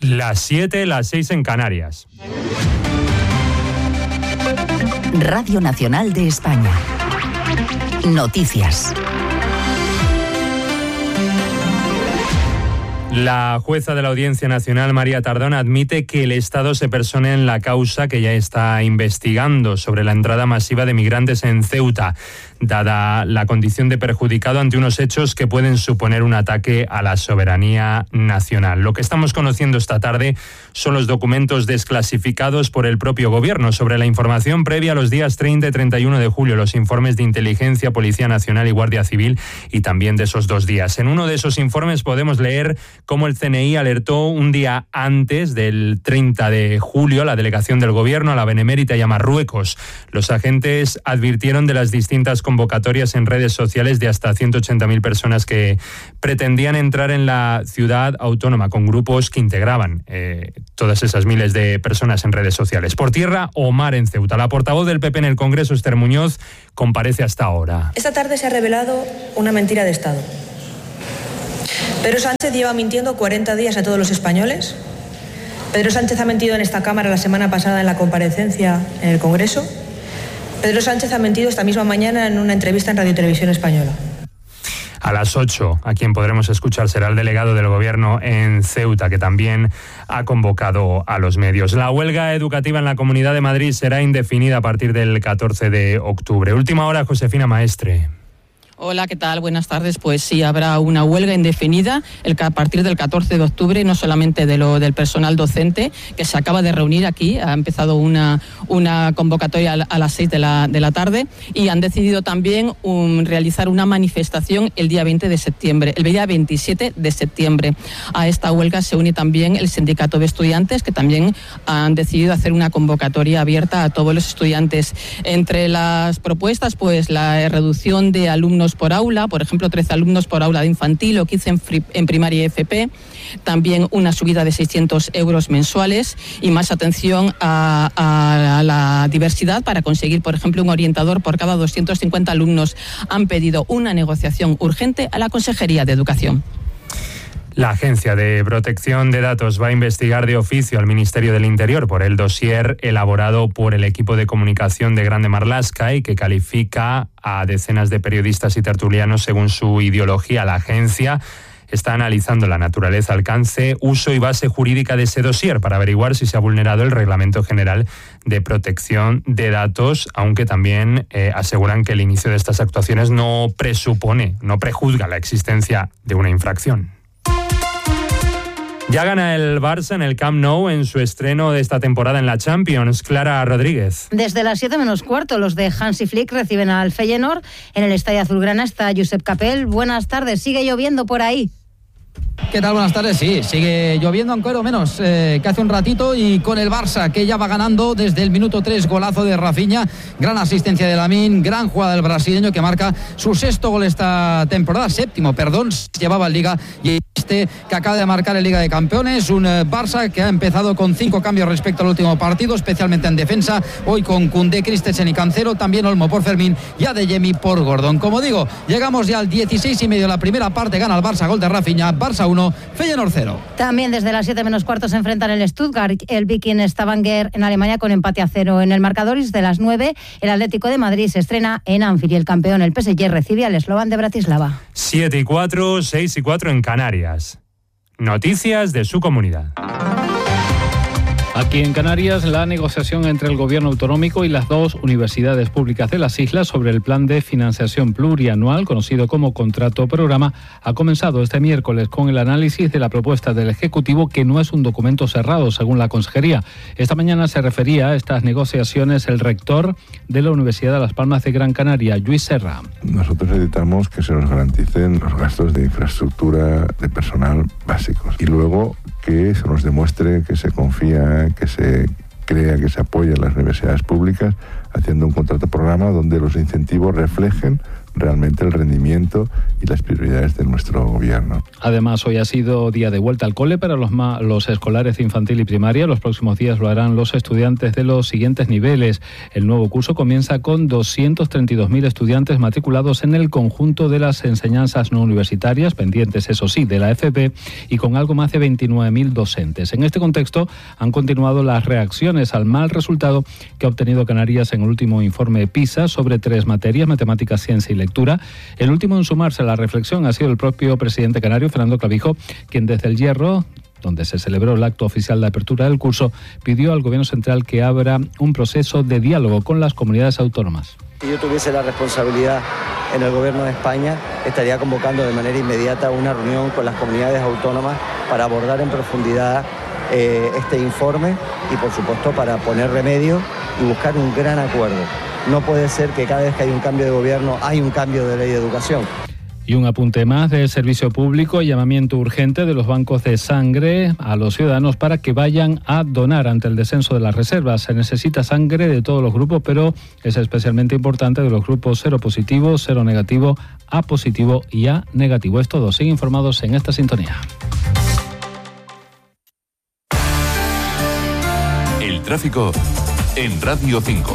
Las 7, las 6 en Canarias. Radio Nacional de España. Noticias. La jueza de la Audiencia Nacional, María Tardón, admite que el Estado se persone en la causa que ya está investigando sobre la entrada masiva de migrantes en Ceuta, dada la condición de perjudicado ante unos hechos que pueden suponer un ataque a la soberanía nacional. Lo que estamos conociendo esta tarde son los documentos desclasificados por el propio Gobierno sobre la información previa a los días 30 y 31 de julio, los informes de Inteligencia, Policía Nacional y Guardia Civil, y también de esos 2 días. En uno de esos informes podemos leer cómo el CNI alertó un día antes del 30 de julio a la delegación del Gobierno, a la Benemérita y a Marruecos. Los agentes advirtieron de las distintas convocatorias en redes sociales de hasta 180.000 personas que pretendían entrar en la ciudad autónoma con grupos que integraban todas esas miles de personas en redes sociales. Por tierra o mar en Ceuta. La portavoz del PP en el Congreso, Esther Muñoz, comparece hasta ahora. Esta tarde se ha revelado una mentira de Estado. Pedro Sánchez lleva mintiendo 40 días a todos los españoles. Pedro Sánchez ha mentido en esta Cámara la semana pasada en la comparecencia en el Congreso. Pedro Sánchez ha mentido esta misma mañana en una entrevista en Radio Televisión Española. A las 8, a quien podremos escuchar será el delegado del Gobierno en Ceuta, que también ha convocado a los medios. La huelga educativa en la Comunidad de Madrid será indefinida a partir del 14 de octubre. Última hora, Josefina Maestre. Hola, ¿qué tal? Buenas tardes. Pues sí, habrá una huelga indefinida a partir del 14 de octubre, no solamente del personal docente, que se acaba de reunir aquí, ha empezado una convocatoria a las 6 de la tarde, y han decidido también realizar una manifestación el día 20 de septiembre, el día 27 de septiembre. A esta huelga se une también el sindicato de estudiantes, que también han decidido hacer una convocatoria abierta a todos los estudiantes. Entre las propuestas, pues la reducción de alumnos por aula, por ejemplo 13 alumnos por aula de infantil o 15 en primaria y FP, también una subida de 600 euros mensuales y más atención a la diversidad para conseguir, por ejemplo, un orientador por cada 250 alumnos. Han pedido una negociación urgente a la Consejería de Educación. La Agencia de Protección de Datos va a investigar de oficio al Ministerio del Interior por el dossier elaborado por el equipo de comunicación de Grande Marlaska y que califica a decenas de periodistas y tertulianos según su ideología. La agencia está analizando la naturaleza, alcance, uso y base jurídica de ese dossier para averiguar si se ha vulnerado el Reglamento General de Protección de Datos, aunque también aseguran que el inicio de estas actuaciones no prejuzga la existencia de una infracción. Ya gana el Barça en el Camp Nou en su estreno de esta temporada en la Champions. Clara Rodríguez. Desde las 7 menos cuarto, los de Hansi Flick reciben al Feyenoord. En el Estadio Azulgrana está Josep Capel. Buenas tardes, ¿sigue lloviendo por ahí? ¿Qué tal? Buenas tardes. Sí, sigue lloviendo, aunque lo menos que hace un ratito, y con el Barça que ya va ganando desde el minuto 3, golazo de Rafinha, gran asistencia de Lamine, gran jugada del brasileño que marca su 6º gol esta temporada, 7º, llevaba en Liga, y que acaba de marcar en Liga de Campeones. Un Barça que ha empezado con 5 cambios respecto al último partido, especialmente en defensa, hoy con Koundé, Christensen y Cancelo, también Olmo por Fermín y Adeyemi por Gordon. Como digo, llegamos ya al 16:30 de la primera parte, gana el Barça, gol de Rafinha, Barça 1, Feyenoord 0. También desde las 7 menos cuarto se enfrentan el Stuttgart, el Viking Stavanger en Alemania con empate a 0 en el marcador, y desde las 9 el Atlético de Madrid se estrena en Anfield y el campeón, el PSG, recibe al Slovan de Bratislava. 7:04, 6:04 en Canarias. Noticias de su comunidad. Aquí en Canarias, la negociación entre el Gobierno autonómico y las 2 universidades públicas de las islas sobre el plan de financiación plurianual, conocido como contrato programa, ha comenzado este miércoles con el análisis de la propuesta del Ejecutivo, que no es un documento cerrado, según la Consejería. Esta mañana se refería a estas negociaciones el rector de la Universidad de Las Palmas de Gran Canaria, Lluís Serra. Nosotros necesitamos que se nos garanticen los gastos de infraestructura de personal básicos, y luego que se nos demuestre que se confía, que se crea, que se apoya a las universidades públicas, haciendo un contrato programa donde los incentivos reflejen realmente el rendimiento y las prioridades de nuestro gobierno. Además, hoy ha sido día de vuelta al cole para los escolares de infantil y primaria. Los próximos días lo harán los estudiantes de los siguientes niveles. El nuevo curso comienza con 232.000 estudiantes matriculados en el conjunto de las enseñanzas no universitarias, pendientes, eso sí, de la FP, y con algo más de 29.000 docentes. En este contexto, han continuado las reacciones al mal resultado que ha obtenido Canarias en el último informe PISA sobre 3 materias, matemáticas, ciencia y lectura. El último en sumarse a la reflexión ha sido el propio presidente canario, Fernando Clavijo, quien desde El Hierro, donde se celebró el acto oficial de apertura del curso, pidió al Gobierno central que abra un proceso de diálogo con las comunidades autónomas. Si yo tuviese la responsabilidad en el Gobierno de España, estaría convocando de manera inmediata una reunión con las comunidades autónomas para abordar en profundidad este informe y, por supuesto, para poner remedio y buscar un gran acuerdo. No puede ser que cada vez que hay un cambio de gobierno hay un cambio de ley de educación. Y un apunte más del servicio público, llamamiento urgente de los bancos de sangre a los ciudadanos para que vayan a donar ante el descenso de las reservas. Se necesita sangre de todos los grupos, pero es especialmente importante de los grupos cero positivo, cero negativo, A positivo y A negativo. Es todo. Sigue informados en esta sintonía. El tráfico en Radio 5.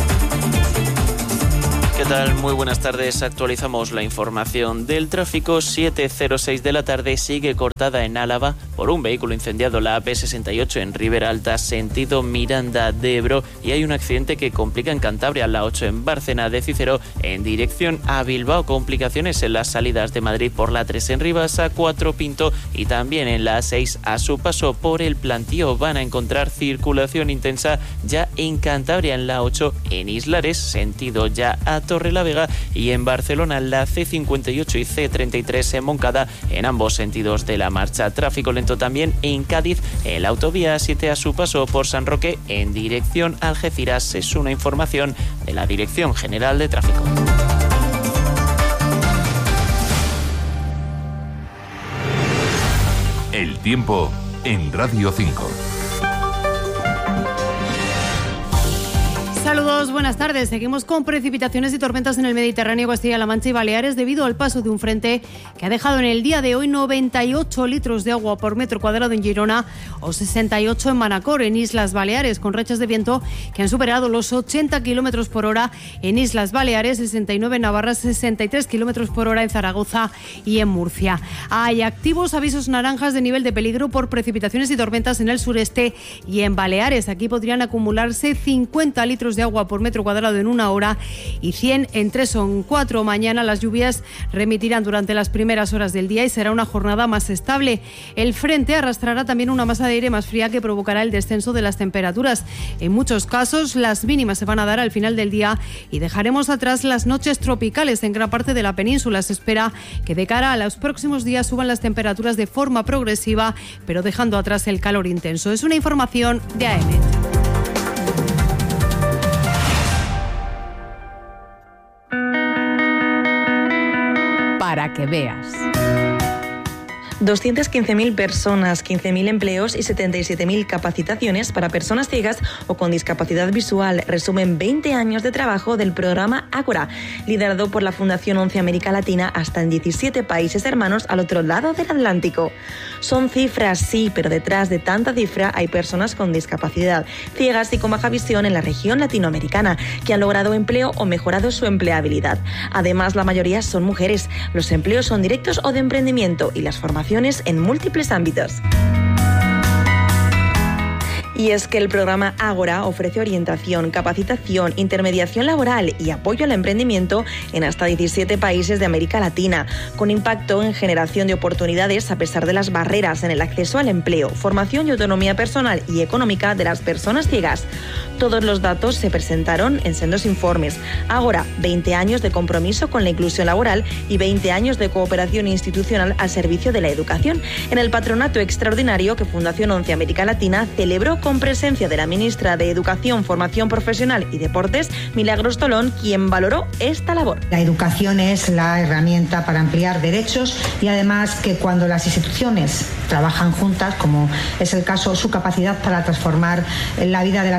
¿Qué tal? Muy buenas tardes. Actualizamos la información del tráfico. 7:06 de la tarde sigue cortada en Álava por un vehículo incendiado la AP68 en Ribera Alta, sentido Miranda de Ebro, y hay un accidente que complica en Cantabria, la 8 en Bárcena de Cícero en dirección a Bilbao. Complicaciones en las salidas de Madrid por la 3 en Rivas, A4 Pinto, y también en la 6 a su paso por el Plantío. Van a encontrar circulación intensa ya en Cantabria, en la 8 en Islares, sentido ya a Torrelavega, y en Barcelona la C58 y C33 en Moncada, en ambos sentidos de la marcha. Tráfico lento también en Cádiz, en la autovía 7 a su paso por San Roque en dirección a Algeciras. Es una información de la Dirección General de Tráfico. El tiempo en Radio 5. Saludos, buenas tardes. Seguimos con precipitaciones y tormentas en el Mediterráneo, Castilla-La Mancha y Baleares debido al paso de un frente que ha dejado en el día de hoy 98 litros de agua por metro cuadrado en Girona o 68 en Manacor, en Islas Baleares, con rachas de viento que han superado los 80 kilómetros por hora en Islas Baleares, 69 en Navarra, 63 kilómetros por hora en Zaragoza y en Murcia. Hay activos avisos naranjas de nivel de peligro por precipitaciones y tormentas en el sureste y en Baleares. Aquí podrían acumularse 50 litros de agua por metro cuadrado en 1 hora y 100 en 3 o 4. Mañana las lluvias remitirán durante las primeras horas del día y será una jornada más estable. El frente arrastrará también una masa de aire más fría que provocará el descenso de las temperaturas. En muchos casos las mínimas se van a dar al final del día y dejaremos atrás las noches tropicales en gran parte de la península. Se espera que de cara a los próximos días suban las temperaturas de forma progresiva, pero dejando atrás el calor intenso. Es una información de AM. Para que veas. 215.000 personas, 15.000 empleos y 77.000 capacitaciones para personas ciegas o con discapacidad visual resumen 20 años de trabajo del programa Ágora, liderado por la Fundación 11 América Latina hasta en 17 países hermanos al otro lado del Atlántico. Son cifras, sí, pero detrás de tanta cifra hay personas con discapacidad, ciegas y con baja visión en la región latinoamericana, que han logrado empleo o mejorado su empleabilidad. Además, la mayoría son mujeres. Los empleos son directos o de emprendimiento y las formaciones en múltiples ámbitos. Y es que el programa Ágora ofrece orientación, capacitación, intermediación laboral y apoyo al emprendimiento en hasta 17 países de América Latina, con impacto en generación de oportunidades a pesar de las barreras en el acceso al empleo, formación y autonomía personal y económica de las personas ciegas. Todos los datos se presentaron en sendos informes. Ágora, 20 años de compromiso con la inclusión laboral y 20 años de cooperación institucional al servicio de la educación. En el patronato extraordinario que Fundación 11 América Latina celebró con presencia de la ministra de Educación, Formación Profesional y Deportes, Milagros Tolón, quien valoró esta labor. La educación es la herramienta para ampliar derechos y además que cuando las instituciones trabajan juntas, como es el caso, su capacidad para transformar la vida de las personas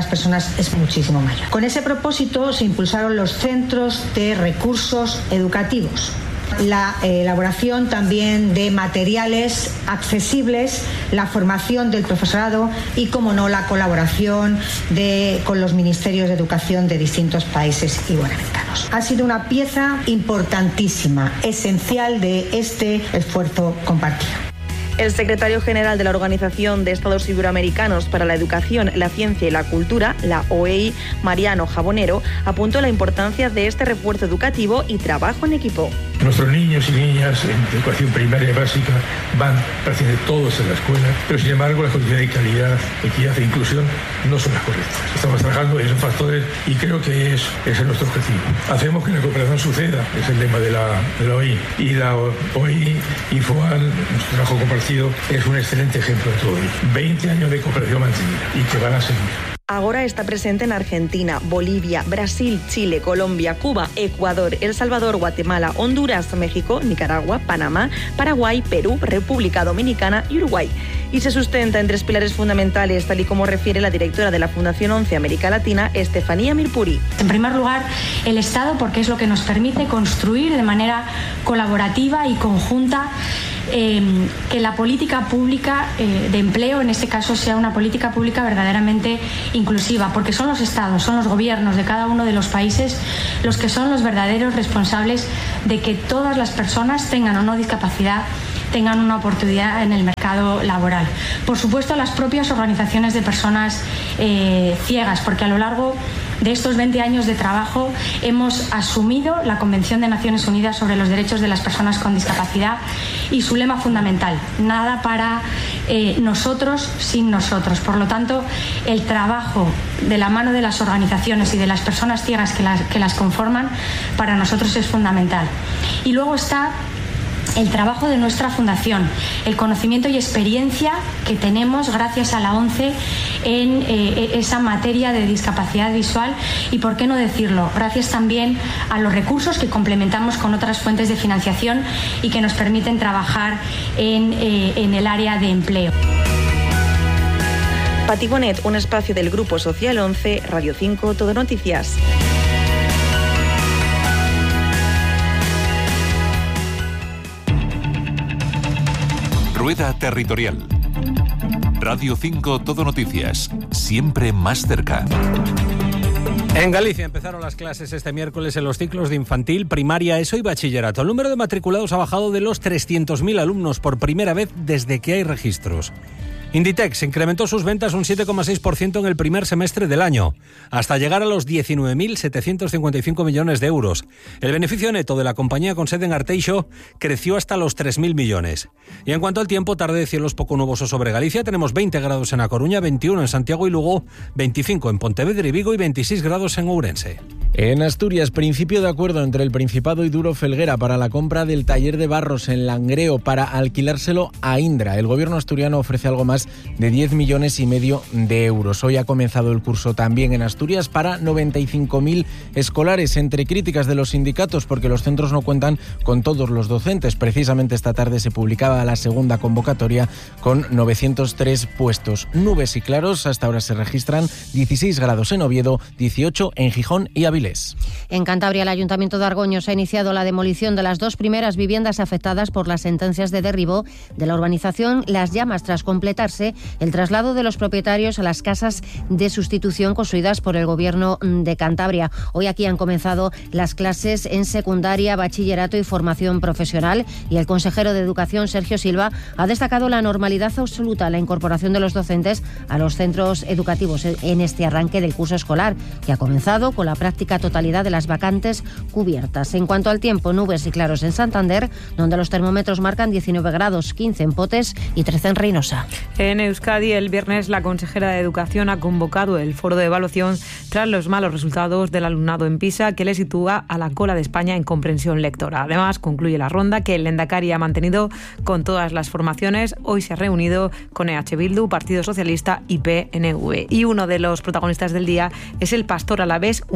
personas es muchísimo mayor. Con ese propósito se impulsaron los centros de recursos educativos, la elaboración también de materiales accesibles, la formación del profesorado y, como no, la colaboración con los ministerios de educación de distintos países iberoamericanos. Ha sido una pieza importantísima, esencial de este esfuerzo compartido. El secretario general de la Organización de Estados Iberoamericanos para la Educación, la Ciencia y la Cultura, la OEI, Mariano Jabonero, apuntó la importancia de este refuerzo educativo y trabajo en equipo. Nuestros niños y niñas en educación primaria y básica van prácticamente todos a la escuela, pero sin embargo las condiciones de calidad, equidad e inclusión no son las correctas. Estamos trabajando en esos factores y creo que ese es nuestro objetivo. Hacemos que la cooperación suceda, es el lema de la OEI. Y la OEI y FOAL, nuestro trabajo compartido, es un excelente ejemplo de todo ello. 20 años de cooperación mantenida y que van a seguir. Agora está presente en Argentina, Bolivia, Brasil, Chile, Colombia, Cuba, Ecuador, El Salvador, Guatemala, Honduras, México, Nicaragua, Panamá, Paraguay, Perú, República Dominicana y Uruguay. Y se sustenta en 3 pilares fundamentales, tal y como refiere la directora de la Fundación 11 América Latina, Estefanía Mirpuri. En primer lugar, el Estado, porque es lo que nos permite construir de manera colaborativa y conjunta que la política pública de empleo, en este caso, sea una política pública verdaderamente inclusiva, porque son los estados, son los gobiernos de cada uno de los países los que son los verdaderos responsables de que todas las personas, tengan o no discapacidad, tengan una oportunidad en el mercado laboral. Por supuesto, las propias organizaciones de personas ciegas, porque a lo largo de estos 20 años de trabajo hemos asumido la Convención de Naciones Unidas sobre los Derechos de las Personas con Discapacidad y su lema fundamental: nada para nosotros sin nosotros. Por lo tanto, el trabajo de la mano de las organizaciones y de las personas ciegas que las conforman para nosotros es fundamental. Y luego está el trabajo de nuestra fundación, el conocimiento y experiencia que tenemos gracias a la ONCE en esa materia de discapacidad visual y, por qué no decirlo, gracias también a los recursos que complementamos con otras fuentes de financiación y que nos permiten trabajar en el área de empleo. Pati Bonet, un espacio del Grupo Social 11, Radio 5, Todo Noticias. Rueda Territorial. Radio 5 Todo Noticias. Siempre más cerca. En Galicia empezaron las clases este miércoles en los ciclos de infantil, primaria, ESO y bachillerato. El número de matriculados ha bajado de los 300.000 alumnos por primera vez desde que hay registros. Inditex incrementó sus ventas un 7,6% en el primer semestre del año, hasta llegar a los 19.755 millones de euros. El beneficio neto de la compañía con sede en Arteixo creció hasta los 3.000 millones. Y en cuanto al tiempo, tarde de cielos poco nubosos sobre Galicia. Tenemos 20 grados en A Coruña, 21 en Santiago y Lugo, 25 en Pontevedra y Vigo y 26 grados en Ourense. En Asturias, principio de acuerdo entre el Principado y Duro Felguera para la compra del taller de barros en Langreo para alquilárselo a Indra. El gobierno asturiano ofrece algo más de 10,5 millones de euros. Hoy ha comenzado el curso también en Asturias para 95.000 escolares, entre críticas de los sindicatos porque los centros no cuentan con todos los docentes. Precisamente esta tarde se publicaba la segunda convocatoria con 903 puestos. Nubes y claros, hasta ahora se registran 16 grados en Oviedo, 18 en Gijón y Avilés. En Cantabria, el Ayuntamiento de Argoños ha iniciado la demolición de las 2 primeras viviendas afectadas por las sentencias de derribo de la urbanización Las Llamas, tras completarse el traslado de los propietarios a las casas de sustitución construidas por el Gobierno de Cantabria. Hoy aquí han comenzado las clases en secundaria, bachillerato y formación profesional, y el consejero de Educación, Sergio Silva, ha destacado la normalidad absoluta en la incorporación de los docentes a los centros educativos en este arranque del curso escolar, que ha comenzado con la práctica totalidad de las vacantes cubiertas. En cuanto al tiempo, nubes y claros en Santander, donde los termómetros marcan 19 grados, 15 en Potes y 13 en Reynosa. En Euskadi, el viernes, la consejera de Educación ha convocado el foro de evaluación tras los malos resultados del alumnado en PISA, que le sitúa a la cola de España en comprensión lectora. Además, concluye la ronda que el Lehendakari ha mantenido con todas las formaciones. Hoy se ha reunido con EH Bildu, Partido Socialista y PNV. Y uno de los protagonistas del día es el pastor alavés Unai Leku.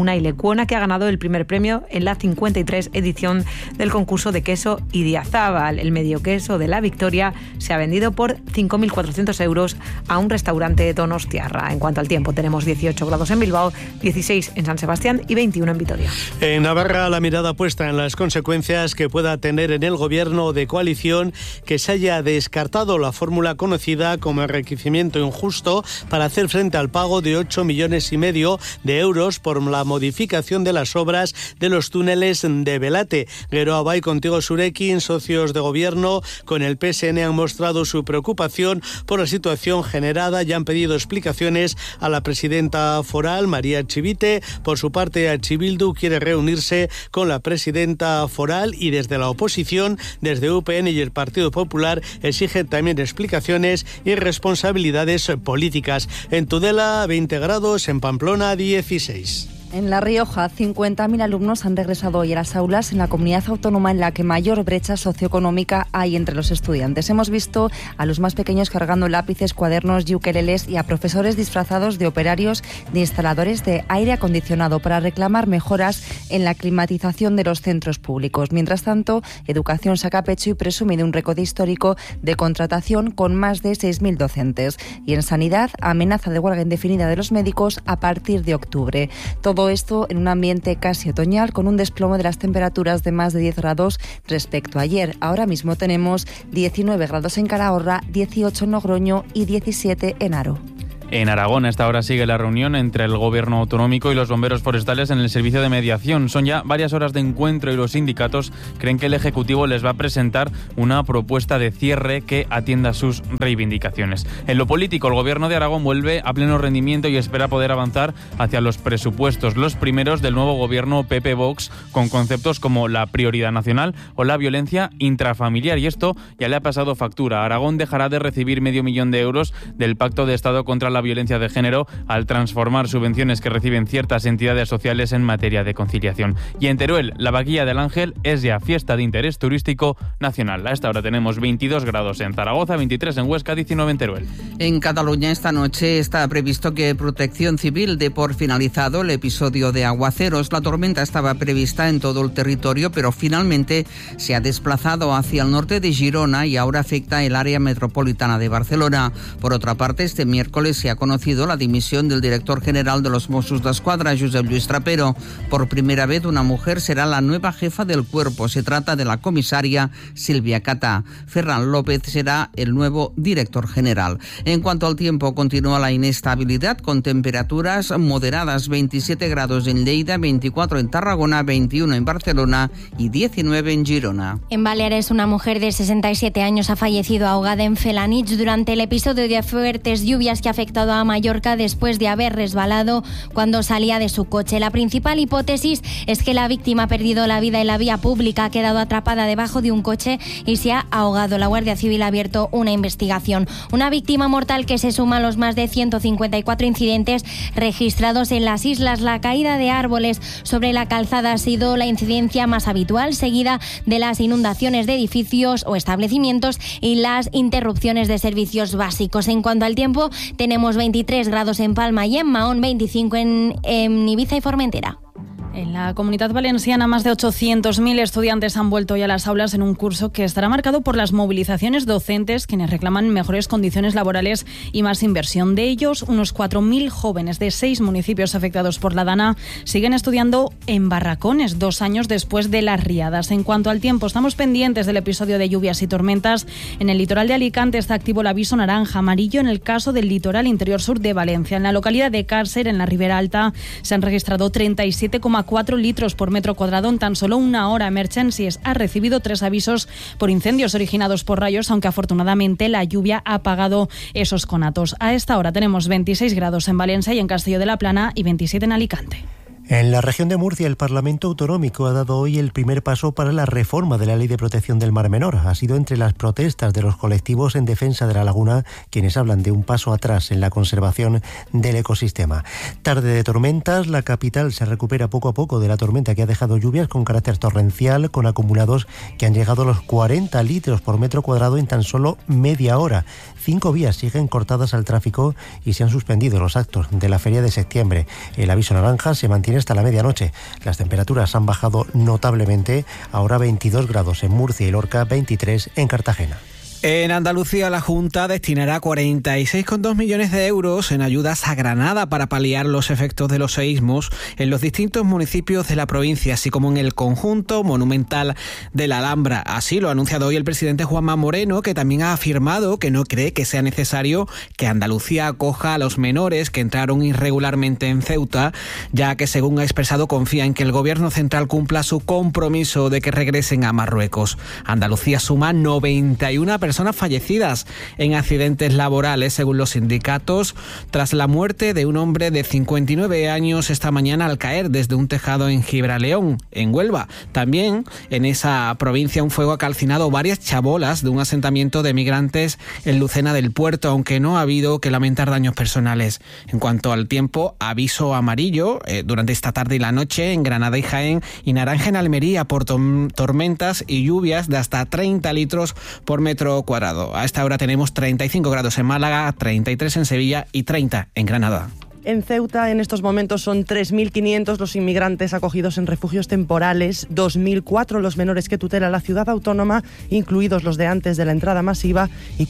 Cuona, que ha ganado el primer premio en la 53 edición del concurso de queso Idiazábal. El medio queso de la victoria se ha vendido por 5.400 euros a un restaurante donostiarra. En cuanto al tiempo, tenemos 18 grados en Bilbao, 16 en San Sebastián y 21 en Vitoria. En Navarra, la mirada puesta en las consecuencias que pueda tener en el gobierno de coalición que se haya descartado la fórmula conocida como enriquecimiento injusto para hacer frente al pago de 8,5 millones de euros por la modificación de las obras de los túneles de Belate. Geroa Bai, contigo Surekin, socios de gobierno con el PSN han mostrado su preocupación por la situación generada y han pedido explicaciones a la presidenta foral, María Chivite. Por su parte, H. Bildu quiere reunirse con la presidenta foral y desde la oposición, desde UPN y el Partido Popular, exigen también explicaciones y responsabilidades políticas. En Tudela, 20 grados, en Pamplona, 16. En La Rioja, 50.000 alumnos han regresado hoy a las aulas en la comunidad autónoma en la que mayor brecha socioeconómica hay entre los estudiantes. Hemos visto a los más pequeños cargando lápices, cuadernos y ukeleles y a profesores disfrazados de operarios de instaladores de aire acondicionado para reclamar mejoras en la climatización de los centros públicos. Mientras tanto, Educación saca pecho y presume de un récord histórico de contratación con más de 6.000 docentes. Y en Sanidad, amenaza de huelga indefinida de los médicos a partir de octubre. Todo esto en un ambiente casi otoñal con un desplome de las temperaturas de más de 10 grados respecto a ayer. Ahora mismo tenemos 19 grados en Calahorra, 18 en Logroño y 17 en Haro. En Aragón, a esta hora sigue la reunión entre el Gobierno autonómico y los bomberos forestales en el servicio de mediación. Son ya varias horas de encuentro y los sindicatos creen que el Ejecutivo les va a presentar una propuesta de cierre que atienda sus reivindicaciones. En lo político, el Gobierno de Aragón vuelve a pleno rendimiento y espera poder avanzar hacia los presupuestos, los primeros del nuevo Gobierno PP-Vox, con conceptos como la prioridad nacional o la violencia intrafamiliar. Y esto ya le ha pasado factura. Aragón dejará de recibir $500.000 de euros del Pacto de Estado contra la violencia de género al transformar subvenciones que reciben ciertas entidades sociales en materia de conciliación. Y en Teruel, la Vaquilla del Ángel es ya fiesta de interés turístico nacional. A esta hora tenemos 22 grados en Zaragoza, 23 en Huesca, 19 en Teruel. En Cataluña esta noche está previsto que Protección Civil dé por finalizado el episodio de aguaceros. La tormenta estaba prevista en todo el territorio, pero finalmente se ha desplazado hacia el norte de Girona y ahora afecta el área metropolitana de Barcelona. Por otra parte, este miércoles se ha conocido la dimisión del director general de los Mossos d'Esquadra, Josep Lluís Trapero. Por primera vez, una mujer será la nueva jefa del cuerpo. Se trata de la comisaria Silvia Catá. Ferran López será el nuevo director general. En cuanto al tiempo, continúa la inestabilidad con temperaturas moderadas: 27 grados en Lleida, 24 en Tarragona, 21 en Barcelona y 19 en Girona. En Baleares, una mujer de 67 años ha fallecido ahogada en Felanitx durante el episodio de fuertes lluvias que ha afectado a Mallorca después de haber resbalado cuando salía de su coche. La principal hipótesis es que la víctima ha perdido la vida en la vía pública, ha quedado atrapada debajo de un coche y se ha ahogado. La Guardia Civil ha abierto una investigación. Una víctima mortal que se suma a los más de 154 incidentes registrados en las islas. La caída de árboles sobre la calzada ha sido la incidencia más habitual, seguida de las inundaciones de edificios o establecimientos y las interrupciones de servicios básicos. En cuanto al tiempo, tenemos 23 grados en Palma y en Mahón, 25 en Ibiza y Formentera. En la Comunidad Valenciana, más de 800.000 estudiantes han vuelto ya a las aulas en un curso que estará marcado por las movilizaciones docentes, quienes reclaman mejores condiciones laborales y más inversión. De ellos, unos 4.000 jóvenes de 6 municipios afectados por la Dana siguen estudiando en barracones 2 años después de las riadas. En cuanto al tiempo, estamos pendientes del episodio de lluvias y tormentas. En el litoral de Alicante está activo el aviso naranja, amarillo en el caso del litoral interior sur de Valencia. En la localidad de Càrcer, en la Ribera Alta, se han registrado 37,4 litros por metro cuadrado en tan solo una hora. Emergencies ha recibido 3 avisos por incendios originados por rayos, aunque afortunadamente la lluvia ha apagado esos conatos. A esta hora tenemos 26 grados en Valencia y en Castelló de la Plana y 27 en Alicante. En la región de Murcia, el Parlamento Autonómico ha dado hoy el primer paso para la reforma de la Ley de Protección del Mar Menor. Ha sido entre las protestas de los colectivos en defensa de la laguna quienes hablan de un paso atrás en la conservación del ecosistema. Tarde de tormentas, la capital se recupera poco a poco de la tormenta que ha dejado lluvias con carácter torrencial, con acumulados que han llegado a los 40 litros por metro cuadrado en tan solo media hora. 5 vías siguen cortadas al tráfico y se han suspendido los actos de la Feria de Septiembre. El aviso naranja se mantiene Alsina hasta la medianoche. Las temperaturas han bajado notablemente, ahora 22 grados en Murcia y Lorca, 23 en Cartagena. En Andalucía, la Junta destinará 46,2 millones de euros en ayudas a Granada para paliar los efectos de los seísmos en los distintos municipios de la provincia, así como en el conjunto monumental de la Alhambra. Así lo ha anunciado hoy el presidente Juanma Moreno, que también ha afirmado que no cree que sea necesario que Andalucía acoja a los menores que entraron irregularmente en Ceuta, ya que, según ha expresado, confía en que el gobierno central cumpla su compromiso de que regresen a Marruecos. Andalucía suma 91 personas fallecidas en accidentes laborales, según los sindicatos, tras la muerte de un hombre de 59 años esta mañana al caer desde un tejado en Gibraleón, en Huelva. También en esa provincia un fuego ha calcinado varias chabolas de un asentamiento de migrantes en Lucena del Puerto, aunque no ha habido que lamentar daños personales. En cuanto al tiempo, aviso amarillo durante esta tarde y la noche en Granada y Jaén, y naranja en Almería por tormentas y lluvias de hasta 30 litros por metro cuadrado. A esta hora tenemos 35 grados en Málaga, 33 en Sevilla y 30 en Granada. En Ceuta, en estos momentos, son 3.500 los inmigrantes acogidos en refugios temporales, 2.004 los menores que tutela la ciudad autónoma, incluidos los de antes de la entrada masiva, y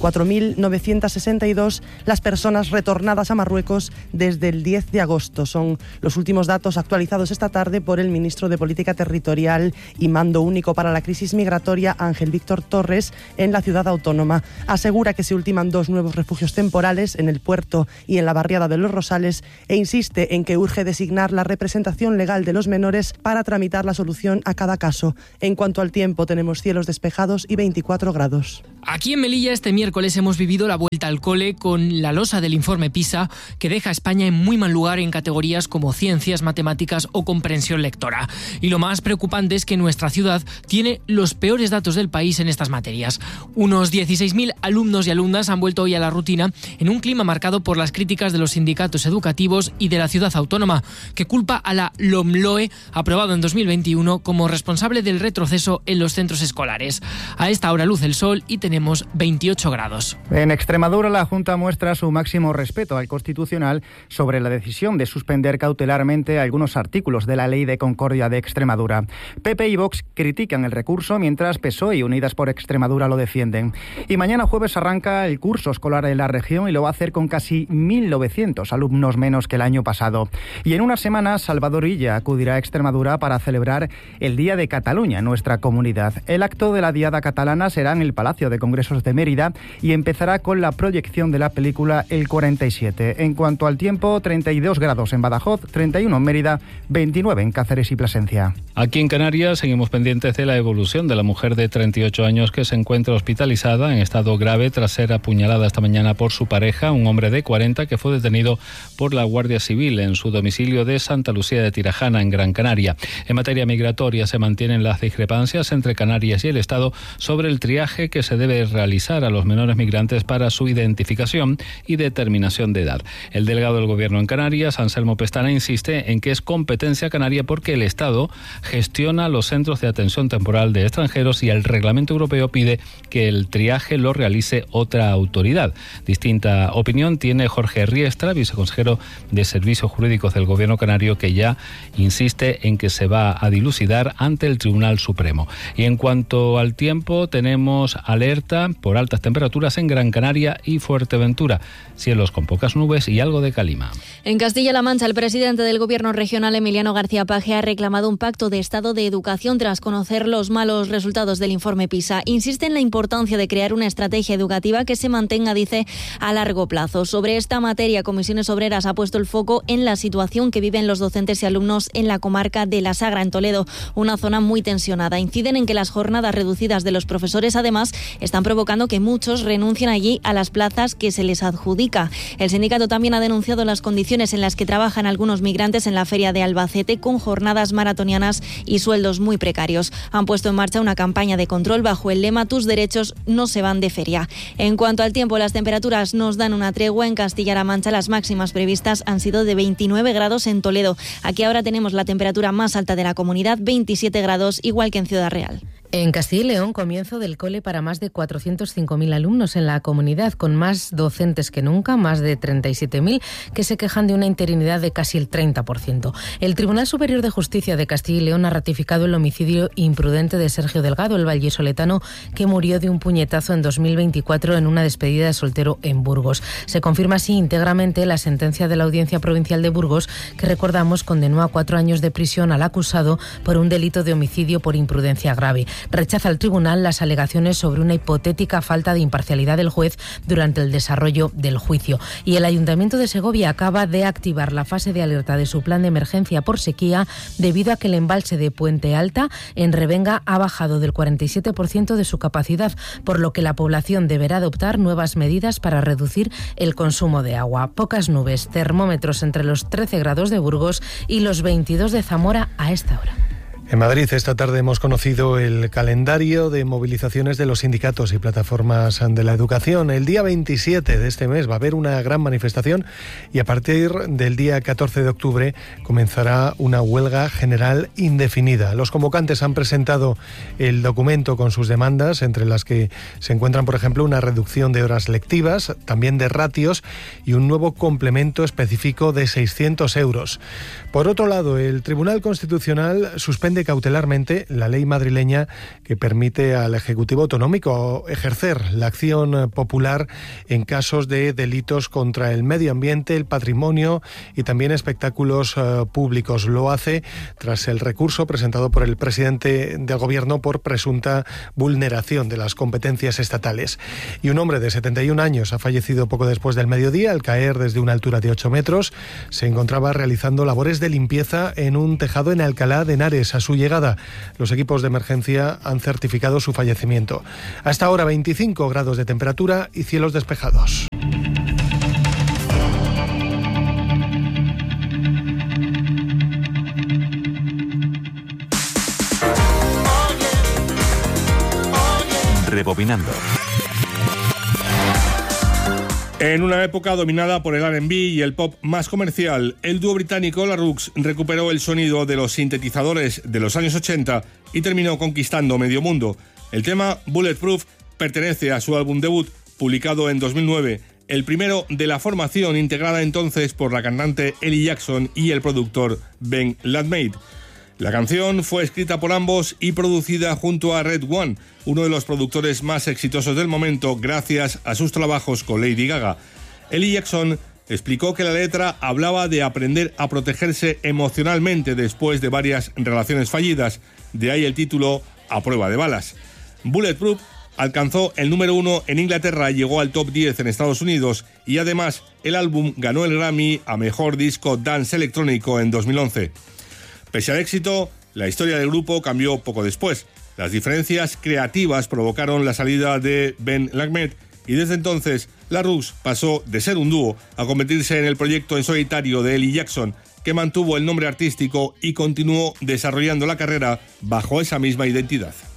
4.962 las personas retornadas a Marruecos desde el 10 de agosto. Son los últimos datos actualizados esta tarde por el ministro de Política Territorial y Mando Único para la Crisis Migratoria, Ángel Víctor Torres, en la ciudad autónoma. Asegura que se ultiman 2 nuevos refugios temporales en el puerto y en la barriada de Los Rosales, e insiste en que urge designar la representación legal de los menores para tramitar la solución a cada caso. En cuanto al tiempo, tenemos cielos despejados y 24 grados. Aquí en Melilla este miércoles hemos vivido la vuelta al cole con la losa del informe PISA, que deja a España en muy mal lugar en categorías como ciencias, matemáticas o comprensión lectora. Y lo más preocupante es que nuestra ciudad tiene los peores datos del país en estas materias. Unos 16.000 alumnos y alumnas han vuelto hoy a la rutina en un clima marcado por las críticas de los sindicatos educativos y de la ciudad autónoma, que culpa a la LOMLOE, aprobado en 2021, como responsable del retroceso en los centros escolares. A esta hora luce el sol y tenemos 28 grados. En Extremadura, la Junta muestra su máximo respeto al Constitucional sobre la decisión de suspender cautelarmente algunos artículos de la Ley de Concordia de Extremadura. PP y Vox critican el recurso, mientras PSOE y Unidas por Extremadura lo defienden. Y mañana jueves arranca el curso escolar en la región y lo va a hacer con casi 1.900 alumnos menos que el año pasado. Y en unas semanas, Salvador Illa acudirá a Extremadura para celebrar el Día de Cataluña en nuestra comunidad. El acto de la Diada Catalana será en el Palacio de Congresos de Mérida y empezará con la proyección de la película El 47. En cuanto al tiempo, 32 grados en Badajoz, 31 en Mérida, 29 en Cáceres y Plasencia. Aquí en Canarias seguimos pendientes de la evolución de la mujer de 38 años que se encuentra hospitalizada en estado grave tras ser apuñalada esta mañana por su pareja, un hombre de 40 que fue detenido por la Guardia Civil en su domicilio de Santa Lucía de Tirajana, en Gran Canaria. En materia migratoria se mantienen las discrepancias entre Canarias y el Estado sobre el triaje que se debe realizar a los menores migrantes para su identificación y determinación de edad. El delegado del Gobierno en Canarias, Anselmo Pestana, insiste en que es competencia canaria porque el Estado gestiona los centros de atención temporal de extranjeros y el Reglamento Europeo pide que el triaje lo realice otra autoridad. Distinta opinión tiene Jorge Riestra, viceconsejero de Servicios Jurídicos del Gobierno canario, que ya insiste en que se va a dilucidar ante el Tribunal Supremo. Y en cuanto al tiempo, tenemos alerta por altas temperaturas en Gran Canaria y Fuerteventura. Cielos con pocas nubes y algo de calima. En Castilla-La Mancha, el presidente del Gobierno regional, Emiliano García Paje, ha reclamado un pacto de Estado de educación tras conocer los malos resultados del informe PISA. Insiste en la importancia de crear una estrategia educativa que se mantenga, dice, a largo plazo. Sobre esta materia, Comisiones Obreras ha puesto el foco en la situación que viven los docentes y alumnos en la comarca de La Sagra, en Toledo, una zona muy tensionada. Inciden en que las jornadas reducidas de los profesores, además, están provocando que muchos renuncien allí a las plazas que se les adjudica. El sindicato también ha denunciado las condiciones en las que trabajan algunos migrantes en la feria de Albacete, con jornadas maratonianas y sueldos muy precarios. Han puesto en marcha una campaña de control bajo el lema "Tus derechos no se van de feria". En cuanto al tiempo, las temperaturas nos dan una tregua. En Castilla-La Mancha, las máximas previstas han sido de 29 grados en Toledo. Aquí ahora tenemos la temperatura más alta de la comunidad, 27 grados, igual que en Ciudad Real. En Castilla y León, comienzo del cole para más de 405.000 alumnos en la comunidad, con más docentes que nunca, más de 37.000, que se quejan de una interinidad de casi el 30%. El Tribunal Superior de Justicia de Castilla y León ha ratificado el homicidio imprudente de Sergio Delgado, el vallisoletano que murió de un puñetazo en 2024 en una despedida de soltero en Burgos. Se confirma así íntegramente la sentencia de la Audiencia Provincial de Burgos, que recordamos condenó a 4 años de prisión al acusado por un delito de homicidio por imprudencia grave. Rechaza el tribunal las alegaciones sobre una hipotética falta de imparcialidad del juez durante el desarrollo del juicio. Y el Ayuntamiento de Segovia acaba de activar la fase de alerta de su plan de emergencia por sequía debido a que el embalse de Puente Alta en Revenga ha bajado del 47% de su capacidad, por lo que la población deberá adoptar nuevas medidas para reducir el consumo de agua. Pocas nubes, termómetros entre los 13 grados de Burgos y los 22 de Zamora a esta hora. En Madrid esta tarde hemos conocido el calendario de movilizaciones de los sindicatos y plataformas de la educación. El día 27 de este mes va a haber una gran manifestación y a partir del día 14 de octubre comenzará una huelga general indefinida. Los convocantes han presentado el documento con sus demandas, entre las que se encuentran, por ejemplo, una reducción de horas lectivas, también de ratios y un nuevo complemento específico de 600 euros. Por otro lado, el Tribunal Constitucional suspende cautelarmente la ley madrileña que permite al Ejecutivo Autonómico ejercer la acción popular en casos de delitos contra el medio ambiente, el patrimonio y también espectáculos públicos. Lo hace tras el recurso presentado por el presidente del Gobierno por presunta vulneración de las competencias estatales. Y un hombre de 71 años ha fallecido poco después del mediodía al caer desde una altura de 8 metros. Se encontraba realizando labores de limpieza en un tejado en Alcalá de Henares. A su llegada, los equipos de emergencia han certificado su fallecimiento. Hasta ahora 25 grados de temperatura y cielos despejados. Rebobinando. En una época dominada por el R&B y el pop más comercial, el dúo británico La Roux recuperó el sonido de los sintetizadores de los años 80 y terminó conquistando medio mundo. El tema Bulletproof pertenece a su álbum debut, publicado en 2009, el primero de la formación integrada entonces por la cantante Ellie Jackson y el productor Ben Ladmade. La canción fue escrita por ambos y producida junto a Red One, uno de los productores más exitosos del momento gracias a sus trabajos con Lady Gaga. Ellie Jackson explicó que la letra hablaba de aprender a protegerse emocionalmente después de varias relaciones fallidas, de ahí el título A prueba de balas. Bulletproof alcanzó el número 1 en Inglaterra y llegó al top 10 en Estados Unidos y además el álbum ganó el Grammy a Mejor Disco Dance Electrónico en 2011. Pese al éxito, la historia del grupo cambió poco después. Las diferencias creativas provocaron la salida de Ben Ladmade y desde entonces La Roux pasó de ser un dúo a convertirse en el proyecto en solitario de Ellie Jackson, que mantuvo el nombre artístico y continuó desarrollando la carrera bajo esa misma identidad.